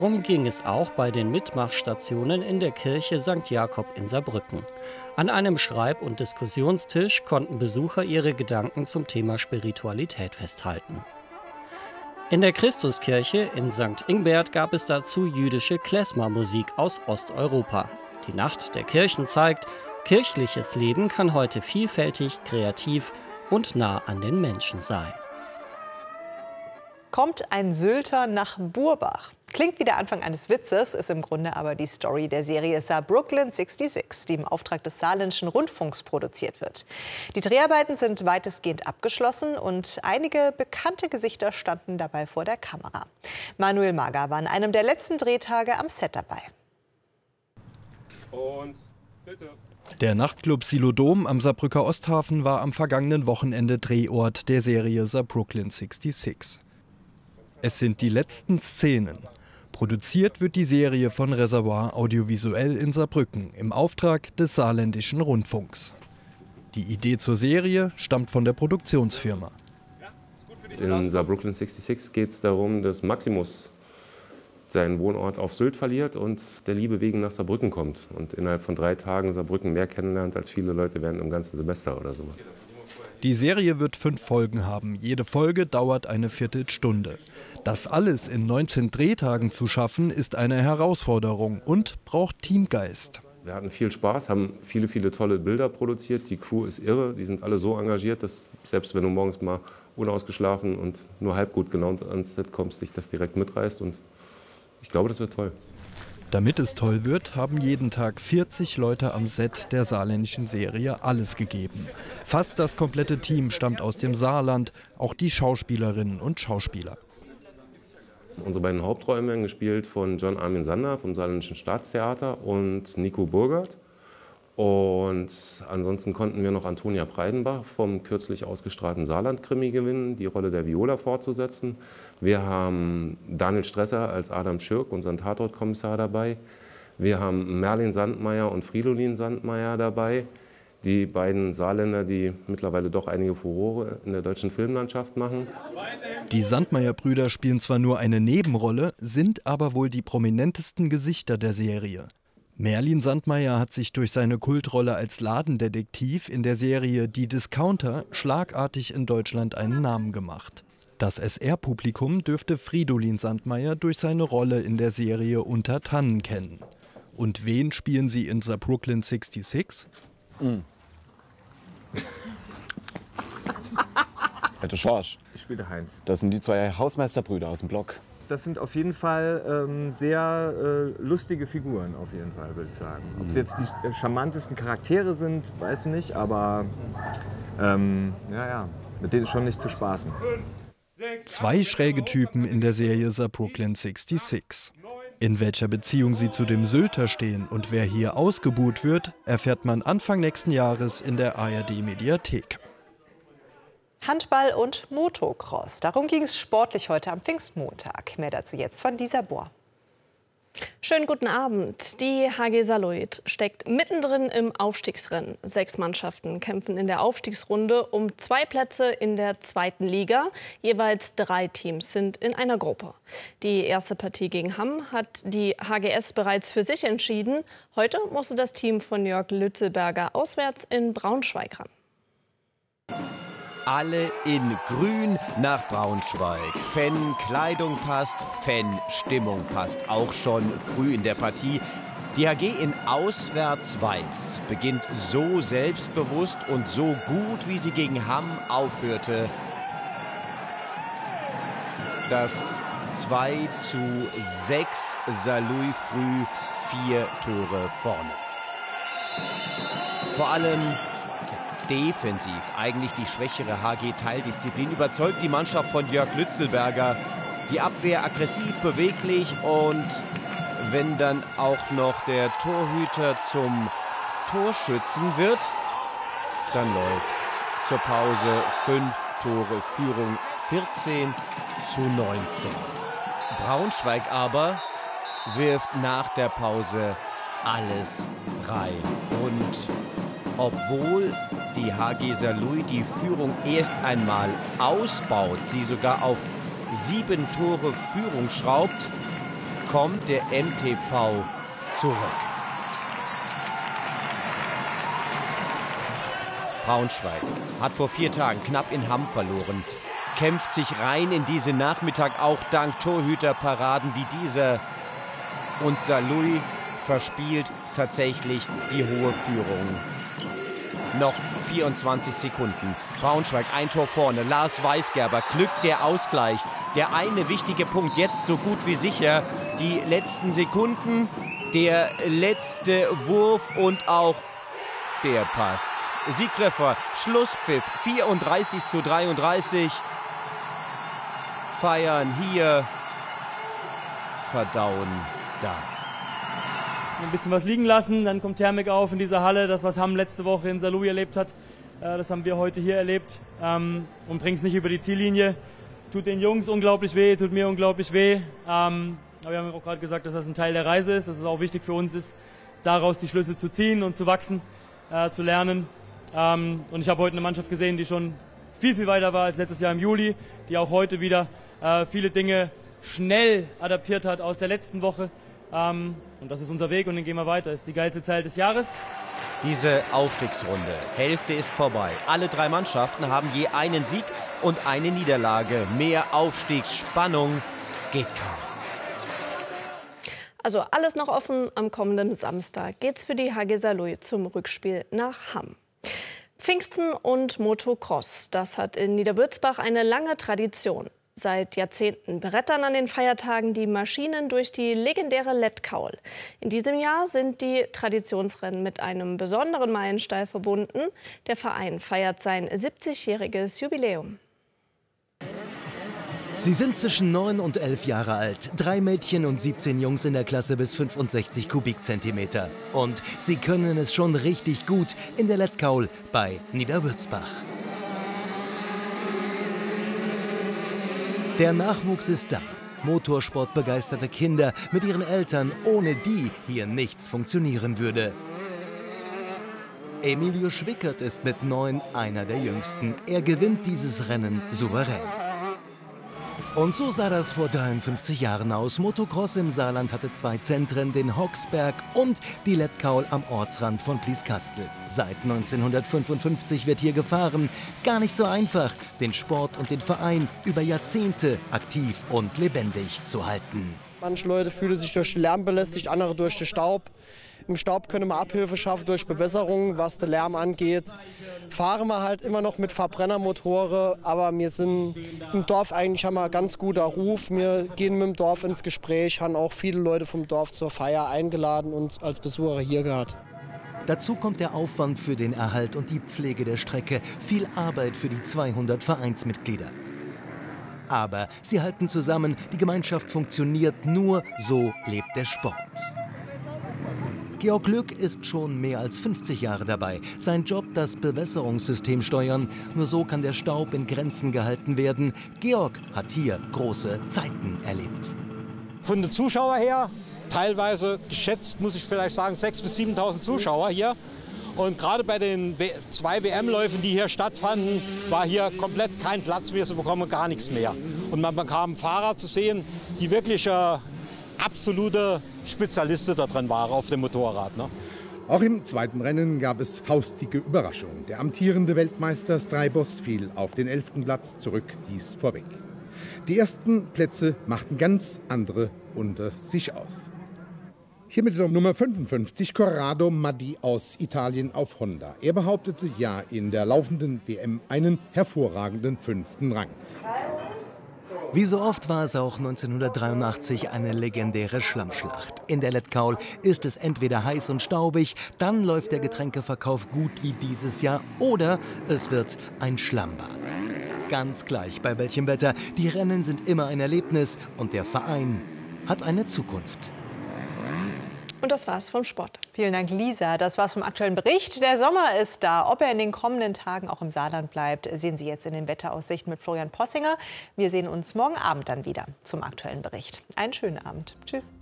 Darum ging es auch bei den Mitmachstationen in der Kirche St. Jakob in Saarbrücken. An einem Schreib- und Diskussionstisch konnten Besucher ihre Gedanken zum Thema Spiritualität festhalten. In der Christuskirche in St. Ingbert gab es dazu jüdische Klezmer-Musik aus Osteuropa. Die Nacht der Kirchen zeigt, kirchliches Leben kann heute vielfältig, kreativ und nah an den Menschen sein. Kommt ein Sylter nach Burbach. Klingt wie der Anfang eines Witzes, ist im Grunde aber die Story der Serie Saarbrücken 66, die im Auftrag des Saarländischen Rundfunks produziert wird. Die Dreharbeiten sind weitestgehend abgeschlossen und einige bekannte Gesichter standen dabei vor der Kamera. Manuel Mager war an einem der letzten Drehtage am Set dabei. Und bitte. Der Nachtclub Silodom am Saarbrücker Osthafen war am vergangenen Wochenende Drehort der Serie Saarbrücken 66. Es sind die letzten Szenen. Produziert wird die Serie von Reservoir Audiovisuell in Saarbrücken im Auftrag des Saarländischen Rundfunks. Die Idee zur Serie stammt von der Produktionsfirma. In Saarbrücken 66 geht es darum, dass Maximus seinen Wohnort auf Sylt verliert und der Liebe wegen nach Saarbrücken kommt. Und innerhalb von 3 Tagen Saarbrücken mehr kennenlernt als viele Leute während im ganzen Semester oder so. Die Serie wird 5 Folgen haben. Jede Folge dauert eine Viertelstunde. Das alles in 19 Drehtagen zu schaffen, ist eine Herausforderung und braucht Teamgeist. Wir hatten viel Spaß, haben viele tolle Bilder produziert. Die Crew ist irre, die sind alle so engagiert, dass selbst wenn du morgens mal unausgeschlafen und nur halb gut gelaunt ans Set kommst, dich das direkt mitreißt. Und ich glaube, das wird toll. Damit es toll wird, haben jeden Tag 40 Leute am Set der saarländischen Serie alles gegeben. Fast das komplette Team stammt aus dem Saarland, auch die Schauspielerinnen und Schauspieler. Unsere beiden Hauptrollen werden gespielt von John Armin Sander vom Saarländischen Staatstheater und Nico Burgert. Und ansonsten konnten wir noch Antonia Breidenbach vom kürzlich ausgestrahlten Saarland-Krimi gewinnen, die Rolle der Viola fortzusetzen. Wir haben Daniel Stresser als Adam Schirk, unseren Tatortkommissar, dabei. Wir haben Merlin Sandmeier und Fridolin Sandmeier dabei, die beiden Saarländer, die mittlerweile doch einige Furore in der deutschen Filmlandschaft machen. Die Sandmeier-Brüder spielen zwar nur eine Nebenrolle, sind aber wohl die prominentesten Gesichter der Serie. Merlin Sandmeier hat sich durch seine Kultrolle als Ladendetektiv in der Serie Die Discounter schlagartig in Deutschland einen Namen gemacht. Das SR-Publikum dürfte Fridolin Sandmeier durch seine Rolle in der Serie Unter Tannen kennen. Und wen spielen sie in Saarbrücken 66? Der Schorsch. Ich spiele Heinz. Das sind die 2 Hausmeisterbrüder aus dem Block. Das sind auf jeden Fall sehr lustige Figuren, auf jeden Fall, würde ich sagen. Ob es jetzt die charmantesten Charaktere sind, weiß ich nicht, aber mit denen ist schon nicht zu spaßen. 2 schräge Typen in der Serie Saarbrücken 66. In welcher Beziehung sie zu dem Sylter stehen und wer hier ausgebuht wird, erfährt man Anfang nächsten Jahres in der ARD-Mediathek. Handball und Motocross. Darum ging es sportlich heute am Pfingstmontag. Mehr dazu jetzt von Lisa Bohr. Schönen guten Abend. Die HG Saarlouis steckt mittendrin im Aufstiegsrennen. 6 Mannschaften kämpfen in der Aufstiegsrunde um 2 Plätze in der 2. Liga. Jeweils 3 Teams sind in einer Gruppe. Die erste Partie gegen Hamm hat die HGS bereits für sich entschieden. Heute musste das Team von Jörg Lützelberger auswärts in Braunschweig ran. Alle in Grün nach Braunschweig. Fan-Kleidung passt, Fan-Stimmung passt. Auch schon früh in der Partie. Die HG in Auswärts-Weiß beginnt so selbstbewusst und so gut, wie sie gegen Hamm aufhörte. Das 2:6, Saarlouis früh 4 Tore vorne. Vor allem defensiv eigentlich die schwächere HG-Teildisziplin überzeugt die Mannschaft von Jörg Lützelberger. Die Abwehr aggressiv, beweglich und wenn dann auch noch der Torhüter zum Torschützen wird, dann läuft's. Zur Pause 5 Tore Führung, 14:19. Braunschweig aber wirft nach der Pause alles rein. Und obwohl die HG Saarlouis die Führung erst einmal ausbaut, sie sogar auf 7 Tore Führung schraubt, kommt der MTV zurück. Braunschweig hat vor 4 Tagen knapp in Hamm verloren, kämpft sich rein in diesen Nachmittag auch dank Torhüterparaden wie dieser. Und Saarlouis verspielt tatsächlich die hohe Führung. Noch 24 Sekunden. Braunschweig ein Tor vorne. Lars Weisgerber, Glück der Ausgleich. Der eine wichtige Punkt jetzt so gut wie sicher. Die letzten Sekunden, der letzte Wurf und auch der passt. Siegtreffer, Schlusspfiff, 34:33. Feiern hier, verdauen da. Ein bisschen was liegen lassen, dann kommt Thermik auf in dieser Halle. Das, was Hamm letzte Woche in Saarlouis erlebt hat, das haben wir heute hier erlebt und bringt es nicht über die Ziellinie. Tut den Jungs unglaublich weh, tut mir unglaublich weh. Aber wir haben auch gerade gesagt, dass das ein Teil der Reise ist, dass es auch wichtig für uns ist, daraus die Schlüsse zu ziehen und zu wachsen, zu lernen. Und ich habe heute eine Mannschaft gesehen, die schon viel, viel weiter war als letztes Jahr im Juli, die auch heute wieder viele Dinge schnell adaptiert hat aus der letzten Woche. Und das ist unser Weg und den gehen wir weiter. Das ist die geilste Zeit des Jahres. Diese Aufstiegsrunde, Hälfte ist vorbei. Alle 3 Mannschaften haben je einen Sieg und eine Niederlage. Mehr Aufstiegsspannung geht kaum. Also alles noch offen. Am kommenden Samstag geht's für die HG Saarlouis zum Rückspiel nach Hamm. Pfingsten und Motocross, das hat in Niederwürzbach eine lange Tradition. Seit Jahrzehnten brettern an den Feiertagen die Maschinen durch die legendäre Lettkaul. In diesem Jahr sind die Traditionsrennen mit einem besonderen Meilenstein verbunden. Der Verein feiert sein 70-jähriges Jubiläum. Sie sind zwischen 9 und 11 Jahre alt. 3 Mädchen und 17 Jungs in der Klasse bis 65 Kubikzentimeter. Und sie können es schon richtig gut in der Lettkaul bei Niederwürzbach. Der Nachwuchs ist da. Motorsportbegeisterte Kinder mit ihren Eltern, ohne die hier nichts funktionieren würde. Emilio Schwickert ist mit 9 einer der Jüngsten. Er gewinnt dieses Rennen souverän. Und so sah das vor 53 Jahren aus. Motocross im Saarland hatte 2 Zentren, den Hoxberg und die Lettkaul am Ortsrand von Blieskastel. Seit 1955 wird hier gefahren. Gar nicht so einfach, den Sport und den Verein über Jahrzehnte aktiv und lebendig zu halten. Manche Leute fühlen sich durch den Lärm belästigt, andere durch den Staub. Im Staub können wir Abhilfe schaffen durch Bewässerung, was den Lärm angeht. Fahren wir halt immer noch mit Verbrennermotoren, aber wir sind im Dorf eigentlich, haben wir einen ganz guten Ruf. Wir gehen mit dem Dorf ins Gespräch, haben auch viele Leute vom Dorf zur Feier eingeladen und als Besucher hier gehabt. Dazu kommt der Aufwand für den Erhalt und die Pflege der Strecke, viel Arbeit für die 200 Vereinsmitglieder. Aber sie halten zusammen, die Gemeinschaft funktioniert, nur so lebt der Sport. Georg Lück ist schon mehr als 50 Jahre dabei. Sein Job, das Bewässerungssystem steuern. Nur so kann der Staub in Grenzen gehalten werden. Georg hat hier große Zeiten erlebt. Von den Zuschauern her, teilweise geschätzt, muss ich vielleicht sagen, 6.000 bis 7.000 Zuschauer hier. Und gerade bei den 2 WM-Läufen, die hier stattfanden, war hier komplett kein Platz mehr, sie bekommen gar nichts mehr. Und man bekam Fahrer zu sehen, die wirklich absolute Spezialisten da drin waren auf dem Motorrad. Ne? Auch im zweiten Rennen gab es faustige Überraschungen. Der amtierende Weltmeister Straibos fiel auf den 11. Platz zurück, dies vorweg. Die ersten Plätze machten ganz andere unter sich aus. Hier mit der Nummer 55 Corrado Maddi aus Italien auf Honda. Er behauptete ja in der laufenden WM einen hervorragenden 5. Rang. Wie so oft war es auch 1983 eine legendäre Schlammschlacht. In der Lettkaul ist es entweder heiß und staubig, dann läuft der Getränkeverkauf gut wie dieses Jahr, oder es wird ein Schlammbad. Ganz gleich bei welchem Wetter, die Rennen sind immer ein Erlebnis und der Verein hat eine Zukunft. Und das war's vom Sport. Vielen Dank, Lisa. Das war's vom aktuellen Bericht. Der Sommer ist da. Ob er in den kommenden Tagen auch im Saarland bleibt, sehen Sie jetzt in den Wetteraussichten mit Florian Possinger. Wir sehen uns morgen Abend dann wieder zum aktuellen Bericht. Einen schönen Abend. Tschüss.